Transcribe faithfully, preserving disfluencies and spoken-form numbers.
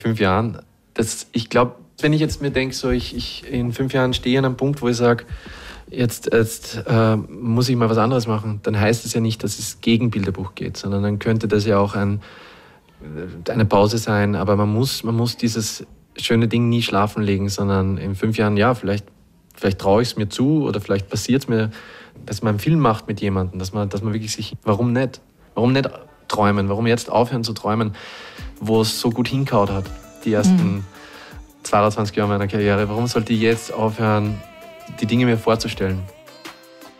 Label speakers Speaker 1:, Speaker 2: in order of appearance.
Speaker 1: Fünf Jahren, das, ich glaube, wenn ich jetzt mir denke, so ich, ich in fünf Jahren stehe an einem Punkt, wo ich sage, jetzt, jetzt äh, muss ich mal was anderes machen, dann heißt es ja nicht, dass es gegen Bilderbuch geht, sondern dann könnte das ja auch ein, eine Pause sein, aber man muss, man muss dieses schöne Ding nie schlafen legen, sondern in fünf Jahren, ja, vielleicht, vielleicht traue ich es mir zu oder vielleicht passiert es mir, dass man einen Film macht mit jemandem, dass man, dass man wirklich sich, warum nicht? Warum nicht träumen? Warum jetzt aufhören zu träumen, wo es so gut hinkaut hat, die ersten mhm. zweiundzwanzig Jahre meiner Karriere? Warum sollte ich jetzt aufhören, die Dinge mir vorzustellen?